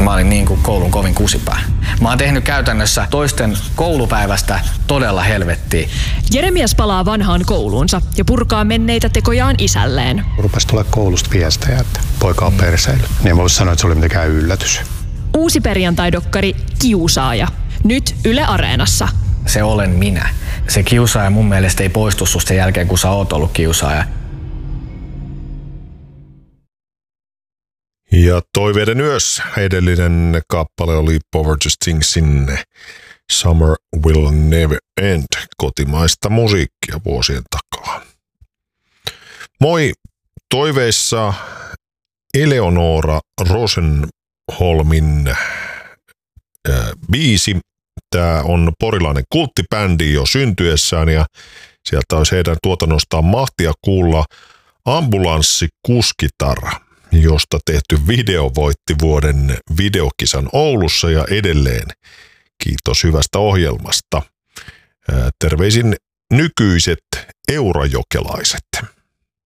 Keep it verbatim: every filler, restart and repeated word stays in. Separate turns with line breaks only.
mä olin niin kuin koulun kovin kusipää. Mä oon tehnyt käytännössä toisten koulupäivästä todella helvettiä.
Jeremias palaa vanhaan kouluunsa ja purkaa menneitä tekojaan isälleen.
Rupesi tulla koulusta viestejä, että poika on perseily. Niin mä voisin sanoa, että se oli mitenkään yllätys.
Uusi perjantai-dokkari Kiusaaja. Nyt Yle Areenassa.
Se olen minä. Se kiusaaja mun mielestä ei poistu susta sen jälkeen, kun sä oot ollut kiusaaja.
Ja Toiveiden yössä edellinen kappale oli Poverty Stingsin Summer Will Never End, kotimaista musiikkia vuosien takaa. Moi, Toiveissa Eleonora Rosenholmin äh, biisi. Tämä on porilainen kulttibändi jo syntyessään ja sieltä olisi heidän tuotannostaan mahtia kuulla Ambulanssi Kuskitar, josta tehty video voitti vuoden videokisan Oulussa ja edelleen. Kiitos hyvästä ohjelmasta. Terveisin nykyiset eurajokelaiset.